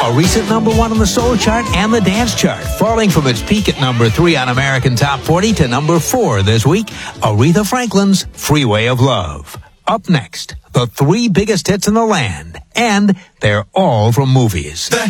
A recent number 1 on the soul chart and the dance chart, falling from its peak at number 3 on American Top 40 to number 4 this week, Aretha Franklin's Freeway of Love. Up next, the 3 biggest hits in the land, and they're all from movies.